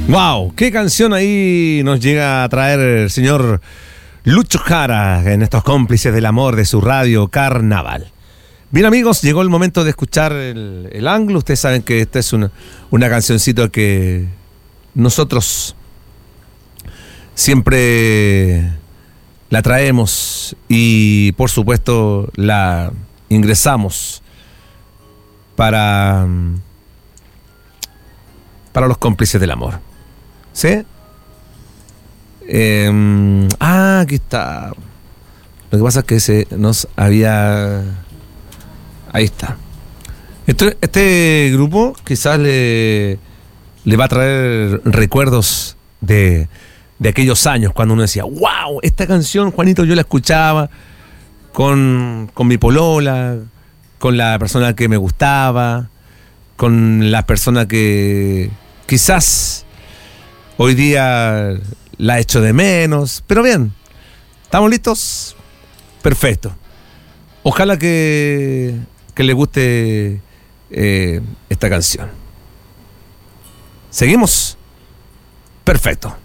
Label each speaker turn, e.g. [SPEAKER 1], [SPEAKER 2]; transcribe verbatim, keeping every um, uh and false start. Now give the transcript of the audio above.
[SPEAKER 1] Wow, qué canción ahí nos llega a traer el señor Lucho Jara en estos cómplices del amor de su radio Carnaval. Bien, amigos, llegó el momento de escuchar el, el anglo. Ustedes saben que esta es una, una cancioncita que nosotros siempre la traemos y por supuesto la ingresamos para, para los cómplices del amor. ¿Sí? Eh, ah, aquí está. Lo que pasa es que se nos había... Ahí está. Este, este grupo quizás le, le va a traer recuerdos de, de aquellos años cuando uno decía, wow, esta canción, Juanito, yo la escuchaba con, con mi polola, con la persona que me gustaba, con la persona que quizás hoy día la echo de menos. Pero bien, ¿estamos listos? Perfecto. Ojalá que, que les guste eh, esta canción. ¿Seguimos? Perfecto.